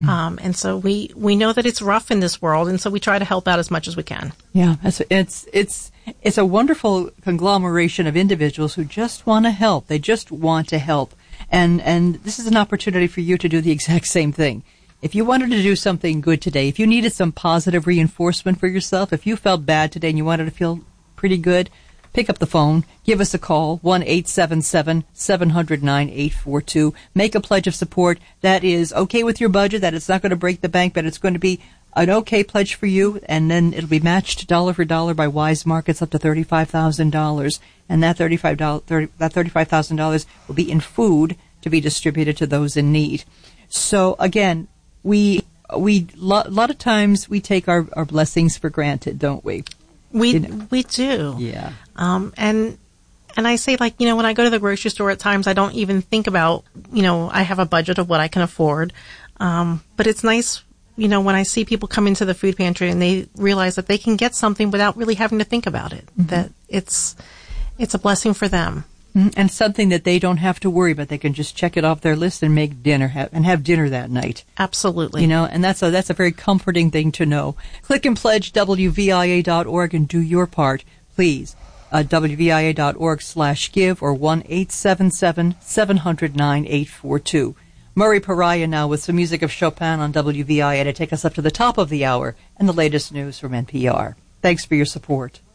And so we know that it's rough in this world, and so we try to help out as much as we can. Yeah, it's a wonderful conglomeration of individuals who just want to help. They just want to help. And this is an opportunity for you to do the exact same thing. If you wanted to do something good today, if you needed some positive reinforcement for yourself, if you felt bad today and you wanted to feel pretty good, pick up the phone, give us a call, 1-877-700-9842. Make a pledge of support that is okay with your budget, that it's not going to break the bank, but it's going to be an okay pledge for you, and then it'll be matched dollar for dollar by Wise Markets up to $35,000. And that $35,000 will be in food to be distributed to those in need. So again, we lot of times we take our blessings for granted, don't we? We do. Yeah. And I say, like, when I go to the grocery store at times, I don't even think about, I have a budget of what I can afford. But it's nice, when I see people come into the food pantry and they realize that they can get something without really having to think about it, that it's a blessing for them. And something that they don't have to worry about. They can just check it off their list and make dinner and have dinner that night. Absolutely. And that's a very comforting thing to know. Click and pledge WVIA.org and do your part, please. WVIA.org/give or 1-877-700-9842. Murray Pariah now with some music of Chopin on WVIA to take us up to the top of the hour and the latest news from NPR. Thanks for your support.